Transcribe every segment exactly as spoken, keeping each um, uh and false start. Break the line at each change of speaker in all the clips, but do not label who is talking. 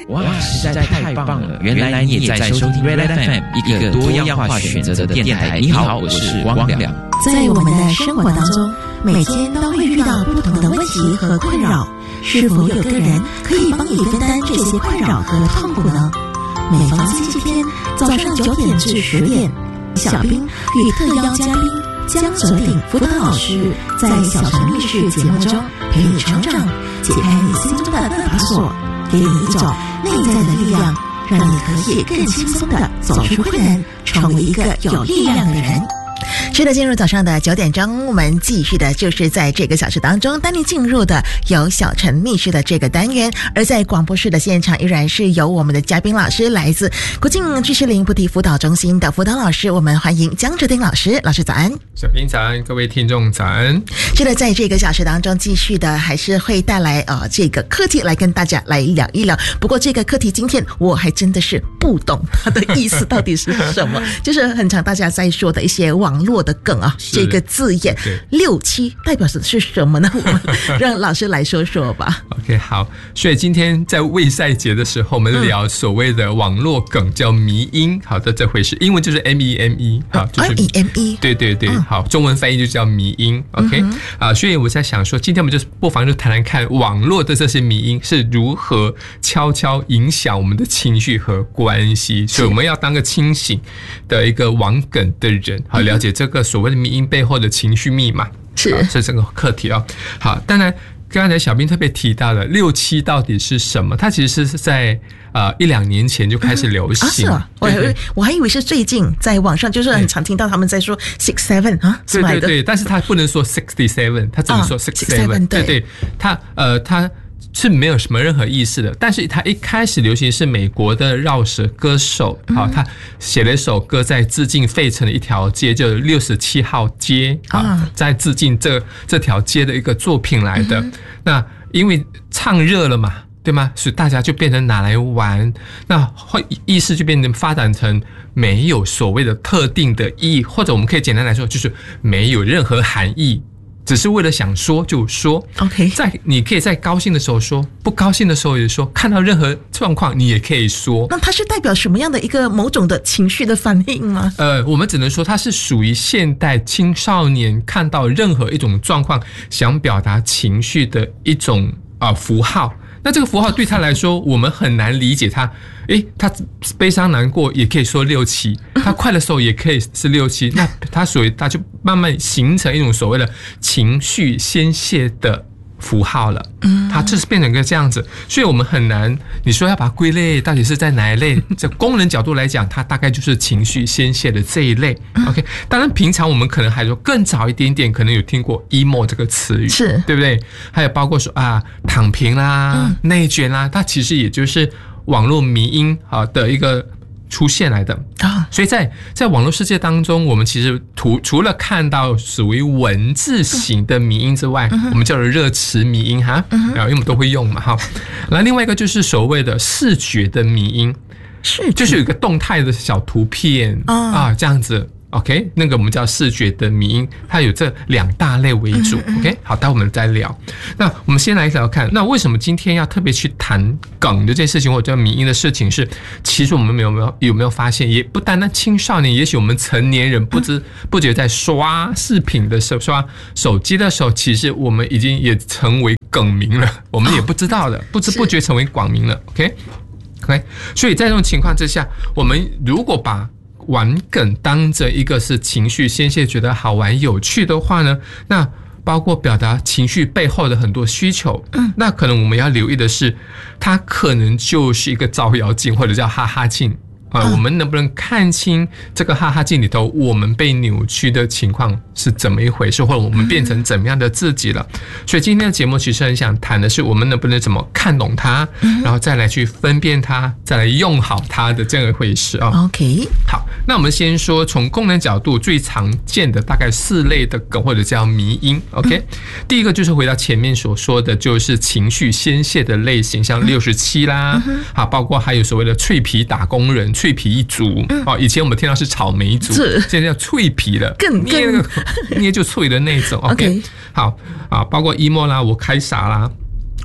哇，实在太棒了！原来你也在收听 Red F M， 一个多样化选择的电台。你好，我是光良。
在我们的生活当中，每天都会遇到不同的问题和困扰，是否有个人可以帮你分担这些困扰和痛苦呢？每逢星期天早上九点至十点，小兵与特邀嘉宾江哲鼎辅导老师在小城密室节目中陪你成长，解开你心中的各把锁，给你一种内在的力量，让你可以更轻松地走出困难，成为一个有力量的人。是的，进入早上的九点钟，我们继续的就是在这个小时当中带你进入的有小城密室的这个单元，而在广播室的现场依然是由我们的嘉宾老师，来自国境巨石林菩提辅导中心的辅导老师，我们欢迎江哲鼎老师。老师早安。
小兵早安，各位听众早安。
是的，在这个小时当中继续的还是会带来呃这个课题来跟大家来聊一聊，不过这个课题今天我还真的是不懂它的意思到底是什么就是很常大家在说的一些网络的梗啊，这个字眼六七代表的是什么呢？我们让老师来说说吧。
OK， 好，所以今天在卫赛节的时候，我们聊所谓的网络梗叫迷因，好的这回事，英文就是 M E M E， 好，就是
M E M E，
对对对，好，中文翻译就叫迷因 ，OK， 啊，所以我在想说，今天我们就不妨就谈谈看网络的这些迷因是如何悄悄影响我们的情绪和关系，所以我们要当个清醒的一个网梗的人，好，了解这个所谓的迷因背后的情绪密码，
是
是这个课题哦。好，当然刚才小兵特别提到了六七到底是什么，它其实是在呃一两年前就开始流行。嗯、啊，是啊，
我还我还以为是最近在网上，就是很常听到他们在说 six seven 啊，
对对对，但是他不能说 sixty seven， 他只能说 six seven， 对对，他呃他。是没有什么任何意思的，但是他一开始流行是美国的饶舌歌手，好、嗯，他写了一首歌在致敬费城的一条街，就是六十七号街啊，在致敬这这条街的一个作品来的。嗯、那因为唱热了嘛，对吗？所以大家就变成拿来玩，那会意识就变成发展成没有所谓的特定的意义，或者我们可以简单来说，就是没有任何含义。只是为了想说就说
，OK，
在你可以在高兴的时候说，不高兴的时候也说，看到任何状况你也可以说。
那它是代表什么样的一个某种的情绪的反应吗？
呃，我们只能说它是属于现代青少年看到任何一种状况想表达情绪的一种啊、呃、符号。那这个符号对他来说，我们很难理解他。诶，他悲伤难过也可以说六七，他快的时候也可以是六七。那他所以他就慢慢形成一种所谓的情绪宣泄的符号了。嗯，它就是变成一个这样子，所以我们很难你说要把它归类到底是在哪一类。在功能角度来讲，它大概就是情绪宣泄的这一类。OK， 当然平常我们可能还说更早一点点，可能有听过 emo 这个词语，
是
对不对？还有包括说啊躺平啦、嗯、内卷啦，它其实也就是网络迷因啊的一个出现来的啊，所以在在网络世界当中，我们其实除除了看到属于文字型的迷因之外，嗯、我们叫做热词迷因哈，嗯、因为我们都会用嘛哈。然后另外一个就是所谓的视觉的迷因，
是
就是有一个动态的小图片、哦、啊这样子。OK， 那个我们叫视觉的迷因，它有这两大类为主。OK， 好，待会我们再聊。那我们先来聊看，那为什么今天要特别去谈梗的这件事情，或者叫迷因的事情是？其实我们有没有有没有发现，也不单单青少年，也许我们成年人不知不觉在刷视频的时候、刷手机的时候，其实我们已经也成为梗民了，我们也不知道的，不知不觉成为广民了。OK，OK，、okay? okay? 所以在这种情况之下，我们如果把玩梗当着一个是情绪宣泄觉得好玩有趣的话呢，那包括表达情绪背后的很多需求，嗯，那可能我们要留意的是，它可能就是一个照妖镜或者叫哈哈镜啊、呃，我们能不能看清这个哈哈镜里头我们被扭曲的情况是怎么一回事，或者我们变成怎么样的自己了？所以今天的节目其实很想谈的是，我们能不能怎么看懂它，然后再来去分辨它，再来用好它的这样一回事啊。
OK，
好，那我们先说从功能角度最常见的大概四类的梗或者叫迷因。OK，、嗯、第一个就是回到前面所说的，就是情绪宣泄的类型，像六十七啦，嗯、啊，包括还有所谓的脆皮打工人。脆皮一族、嗯哦、以前我们听到是草莓族，现在叫脆皮了，
更
捏那个捏就脆的那种。OK，, okay. 好啊，包括 emo 啦，我开傻啦啊，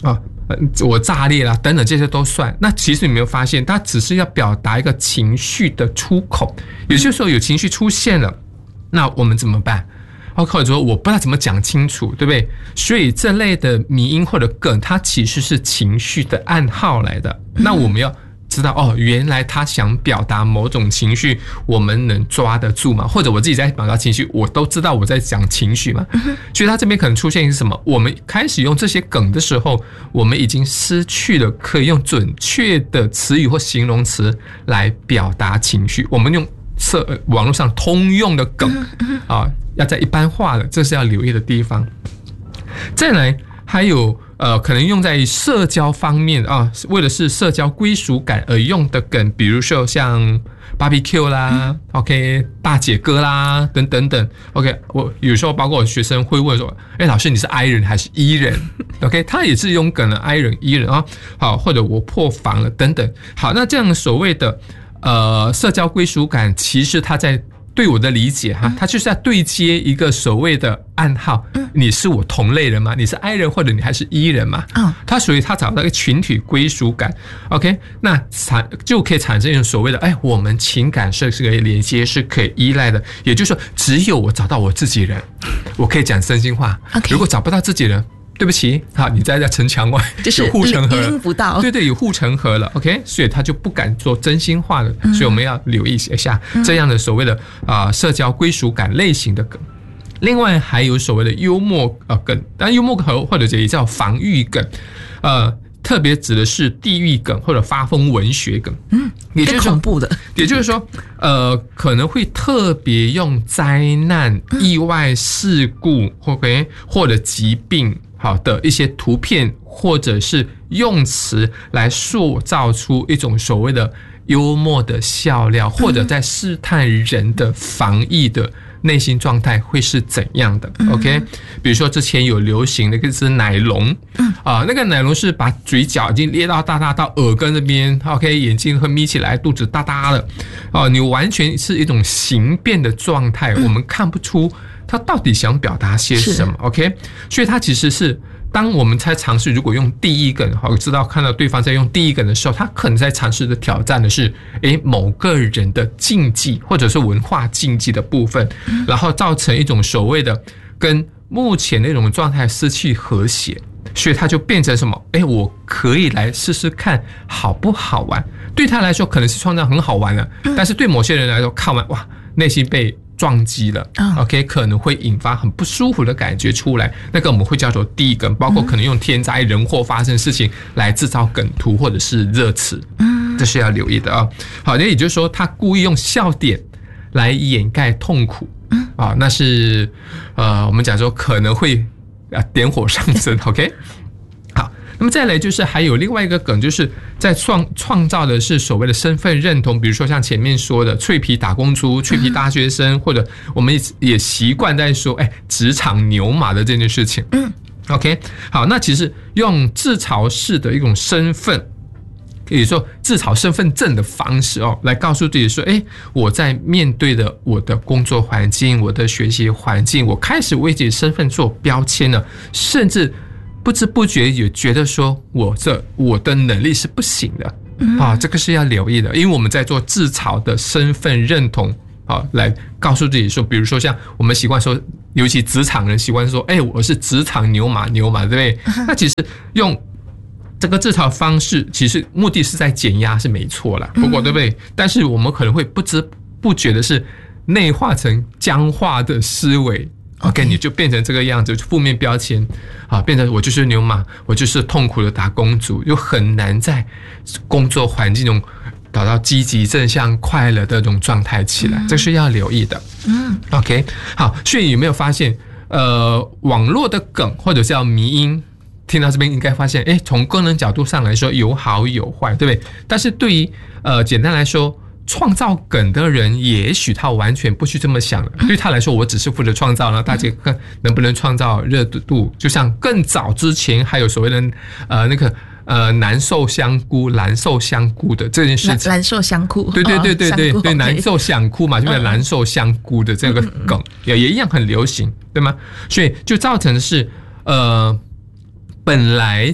呃、我炸裂啦等等这些都算。那其实你没有发现，它只是要表达一个情绪的出口，也就是说有情绪出现了，那我们怎么办？或者说我不知道怎么讲清楚，对不对？所以这类的迷因或者梗，它其实是情绪的暗号来的。那我们要知道哦，原来他想表达某种情绪，我们能抓得住吗？或者我自己在表达情绪，我都知道我在讲情绪嘛。所以他这边可能出现是什么？我们开始用这些梗的时候，我们已经失去了可以用准确的词语或形容词来表达情绪。我们用社网络上通用的梗啊，要在一般化的，这是要留意的地方。再来还有呃，可能用在社交方面啊，为的是社交归属感而用的梗，比如说像 barbecue 啦、嗯、，OK， 大姐哥啦，等等等 ，OK， 我有时候包括我学生会问说，哎，老师你是 I 人还是 E 人 ？OK， 他也是用梗了 I 人 E 人啊，好，或者我破防了等等，好，那这样所谓的呃社交归属感，其实他在对我的理解哈，他就是在对接一个所谓的暗号，嗯、你是我同类人吗？你是 I 人或者你还是 E 人吗？哦，他所以他找到一个群体归属感 ，OK， 那产就可以产生一种所谓的，哎，我们情感是可以连接，是可以依赖的，也就是说，只有我找到我自己人，我可以讲真心话。Okay. 如果找不到自己人，对不起，好，你在在城墙外，
就是
有护城河了，
不到，
对对，有护城河了 ，OK， 所以他就不敢做真心话了，嗯、所以我们要留意一下这样的所谓的啊、呃、社交归属感类型的梗。另外还有所谓的幽默呃梗，但幽默梗或者也叫防御梗，呃，特别指的是地狱梗或者发疯文学梗，
嗯，也就是恐怖的，
也就是说，呃，可能会特别用灾难、意外事故，或者或者疾病。好的一些图片或者是用词来塑造出一种所谓的幽默的笑料，或者在试探人的防疫的内心状态会是怎样的 OK， 比如说之前有流行的一个是奶龙啊、呃，那个奶龙是把嘴角已经咧到大大到耳根那边 OK， 眼睛会眯起来，肚子大大的哦、呃，你完全是一种形变的状态，我们看不出他到底想表达些什么 OK， 所以他其实是当我们在尝试如果用第一梗，我知道看到对方在用第一梗的时候，他可能在尝试的挑战的是诶某个人的禁忌或者是文化禁忌的部分，然后造成一种所谓的跟目前那种状态失去和谐，所以他就变成什么？诶我可以来试试看好不好玩，对他来说可能是创造很好玩了，但是对某些人来说看完哇内心被撞击了 ，OK， 可能会引发很不舒服的感觉出来，那个我们会叫做地梗，包括可能用天灾人祸发生事情来制造梗图或者是热词，这是要留意的啊。好，那也就是说，他故意用笑点来掩盖痛苦，啊，那是呃，我们讲说可能会啊点火上身 ，OK。那么再来就是还有另外一个梗，就是在创创造的是所谓的身份认同，比如说像前面说的脆皮打工族、脆皮大学生，或者我们也习惯在说哎职场牛马的这件事情。嗯 ，OK， 好，那其实用自嘲式的一种身份，可以说自嘲身份证的方式哦，来告诉自己说，哎，我在面对的我的工作环境、我的学习环境，我开始为自己身份做标签了，甚至不知不觉也觉得说我这我的能力是不行的、嗯、啊，这个是要留意的，因为我们在做自嘲的身份认同啊，来告诉自己说，比如说像我们习惯说，尤其职场人习惯说，哎，我是职场牛马牛马，对不对？嗯、那其实用这个自嘲方式，其实目的是在减压是没错啦，不过对不对？嗯、但是我们可能会不知不觉的是内化成僵化的思维。OK， 你就变成这个样子，负面标签啊，变成我就是牛马，我就是痛苦的打工族，又很难在工作环境中找到积极、正向、快乐的这种状态起来，嗯、这是要留意的。嗯 ，OK， 好，所以有没有发现，呃，网络的梗或者叫迷因，听到这边应该发现，哎，从功能角度上来说有好有坏，对不对？但是对于呃，简单来说。创造梗的人，也许他完全不去这么想了。对他来说，我只是负责创造了，大家看能不能创造热度。就像更早之前还有所谓的呃那个呃南寿香菇、蓝寿香菇的这件事情，
蓝寿香菇，
对对对对对对，
对
南寿香菇嘛，就是蓝寿香菇的这个梗也也一样很流行，对吗？所以就造成的是呃本来。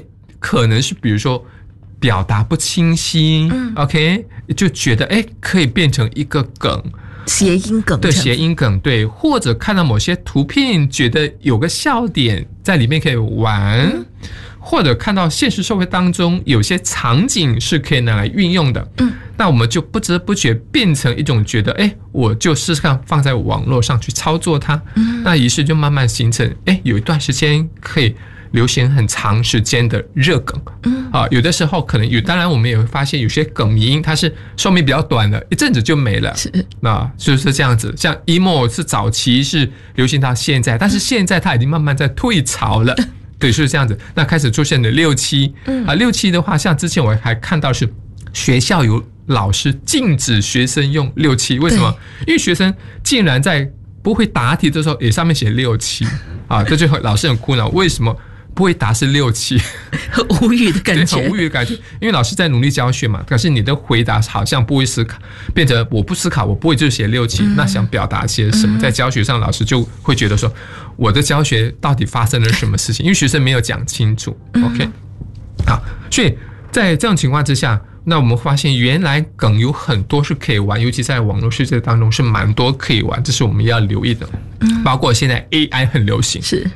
可能是比如说表达不清晰、嗯、OK 就觉得哎可以变成一个梗，
谐音梗，
对，谐音梗，对，或者看到某些图片觉得有个笑点在里面可以玩、嗯，或者看到现实社会当中有些场景是可以拿来运用的，嗯，那我们就不知不觉变成一种觉得，哎，我就试试看放在网络上去操作它，嗯，那于是就慢慢形成，哎，有一段时间可以流行很长时间的热梗，嗯，啊，有的时候可能有，当然我们也会发现有些梗迷因它是寿命比较短的，一阵子就没了，是，那就是这样子。像 emo 是早期是流行到现在，但是现在它已经慢慢在退潮了。对，是这样子。那开始出现了六七，啊，六七的话，像之前我还看到是学校有老师禁止学生用六七，为什么？因为学生竟然在不会答题的时候也上面写六七，啊，这就老师很苦恼，为什么不会答是六七？
很无语的感觉，
很无语的感觉。因为老师在努力教学嘛，可是你的回答好像不会思考，变成我不思考，我不会就写六七、嗯，那想表达些什么？在教学上，老师就会觉得说，我的教学到底发生了什么事情？因为学生没有讲清楚。OK， 好，所以在这种情况之下，那我们发现原来梗有很多是可以玩，尤其在网络世界当中是蛮多可以玩，这是我们要留意的。包括现在 A I 很流行，
是。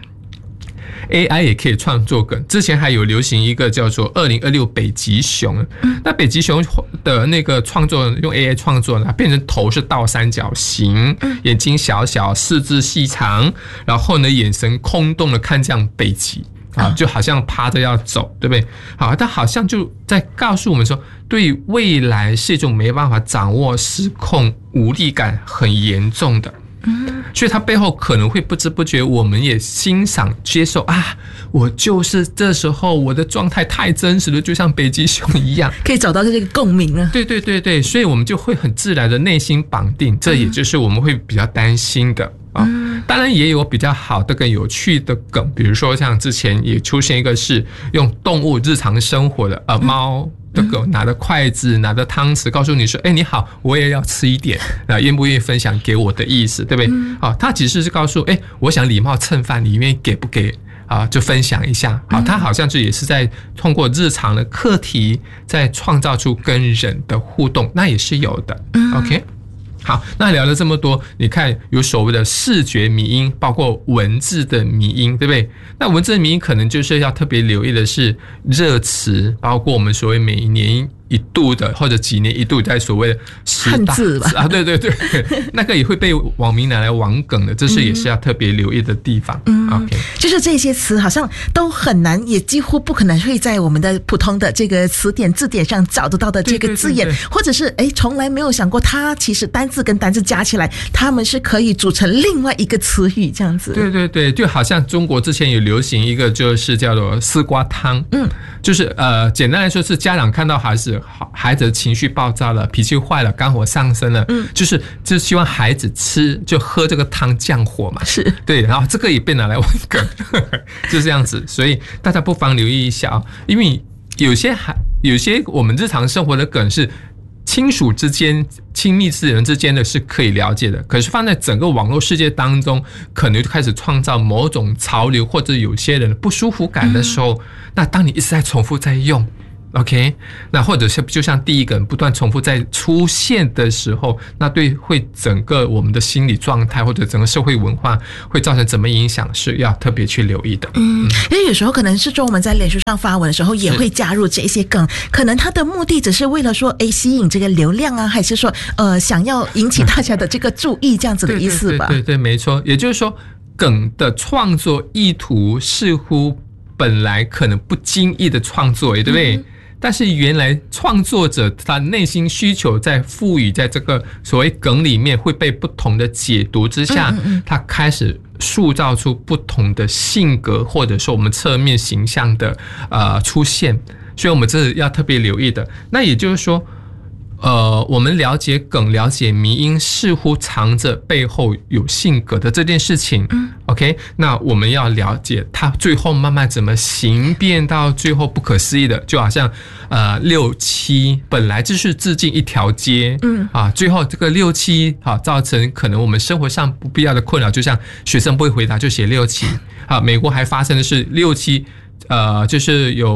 A I 也可以创作梗，之前还有流行一个叫做二零二六北极熊、嗯、那北极熊的那个创作用 A I 创作呢，变成头是倒三角形、嗯、眼睛小小，四肢细长，然后呢眼神空洞的看向北极啊，就好像趴着要走，对不对？好，但好像就在告诉我们说，对未来是一种没办法掌握、失控、无力感很严重的。嗯，所以它背后可能会不知不觉，我们也欣赏、接受啊，我就是这时候我的状态太真实了，就像北极熊一样，
可以找到这个共鸣了。
对对对对，所以我们就会很自然的内心绑定，这也就是我们会比较担心的啊。嗯、当然也有比较好的跟有趣的梗，比如说像之前也出现一个是用动物日常生活的呃猫。这个拿着筷子拿着汤匙告诉你说，哎，你好，我也要吃一点，那愿不愿意分享给我的意思，对不对？好，他其实是告诉，哎，我想礼貌蹭饭，你愿意给不给啊？就分享一下。好，他好像就也是在通过日常的课题，在创造出跟人的互动，那也是有的。OK。好，那聊了这么多，你看有所谓的视觉迷因，包括文字的迷因，对不对？那文字的迷因可能就是要特别留意的是热词，包括我们所谓每年一度的或者几年一度在所谓的十大
汉字吧，
啊，对对对，那个也会被网民拿来玩梗的，这是也是要特别留意的地方。嗯 ，OK，
就是这些词好像都很难，也几乎不可能会在我们的普通的这个词典字典上找得到的这个字眼，对对对对，或者是哎从来没有想过，它其实单字跟单字加起来，它们是可以组成另外一个词语这样子。
对对对，就好像中国之前有流行一个就是叫做丝瓜汤，嗯，就是呃简单来说是家长看到孩子。孩子的情绪爆炸了，脾气坏了，肝火上升了，嗯，就是就是希望孩子吃就喝这个汤降火嘛，
是
对，然后这个也被拿来玩梗，就这样子，所以大家不妨留意一下啊，因为有些还有些我们日常生活的梗是亲属之间、亲密之人之间的是可以了解的，可是放在整个网络世界当中，可能就开始创造某种潮流，或者有些人不舒服感的时候，嗯、那当你一直在重复在用。OK， 那或者是就像第一个人不断重复在出现的时候，那对会整个我们的心理状态或者整个社会文化会造成怎么影响，是要特别去留意的。
嗯，因为有时候可能是说我们在脸书上发文的时候也会加入这些梗，可能它的目的只是为了说，哎，吸引这个流量啊，还是说呃想要引起大家的这个注意这样子的意思吧？
对对 对, 对, 对，没错。也就是说，梗的创作意图似乎本来可能不经意的创作，对不对？嗯，但是原来创作者他内心需求在赋予在这个所谓梗里面会被不同的解读之下，他开始塑造出不同的性格或者说我们侧面形象的呃出现，所以我们这是要特别留意的。那也就是说呃，我们了解梗，了解迷因，似乎藏着背后有性格的这件事情。嗯 ，OK， 那我们要了解它最后慢慢怎么形变到最后不可思议的，就好像呃六七本来就是致敬一条街，嗯啊，最后这个六七啊造成可能我们生活上不必要的困扰，就像学生不会回答就写六七啊，美国还发生的是六七，呃，就是有。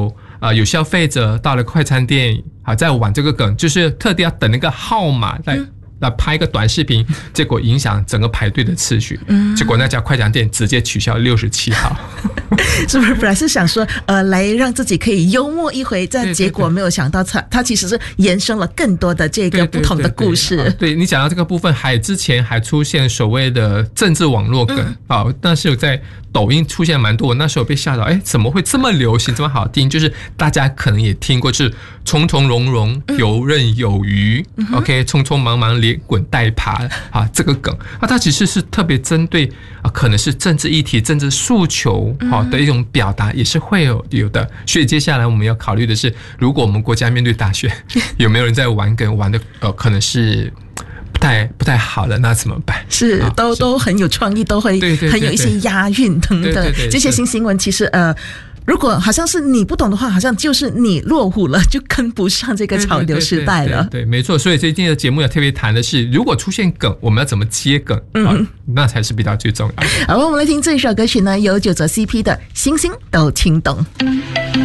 呃有消费者到了快餐店啊，在玩这个梗，就是特地要等那个号码来。嗯来拍一个短视频，结果影响整个排队的次序，嗯，结果那家快餐店直接取消六十七号，
是不是？本来是想说，呃，来让自己可以幽默一回，但结果没有想到他，他其实是延伸了更多的这个不同的故事。
对, 对, 对, 对, 对你讲到这个部分，还之前还出现所谓的政治网络梗啊、嗯，但是有在抖音出现蛮多，我那时候被吓到，哎，怎么会这么流行，这么好听？就是大家可能也听过，就是从从容容，游刃有余、嗯、，OK， 匆匆忙忙连滚带爬啊，这个梗啊，它其实是特别针对啊，可能是政治议题、政治诉求啊的一种表达，也是会有有的。所以接下来我们要考虑的是，如果我们国家面对大选，有没有人在玩梗，玩的呃，可能是。不太不太好了，那怎么办？
是，啊、都都很有创意，都会很有一些押韵等等。对对对对，这些新新闻其实呃，如果好像是你不懂的话，好像就是你落伍了，就跟不上这个潮流时代了。
对, 对, 对, 对, 对，没错。所以今天的节目要特别谈的是，如果出现梗，我们要怎么接梗？嗯、啊，那才是比较最重要的。
好，我们来听这首歌曲呢，由九泽 C P 的《星星都听懂》。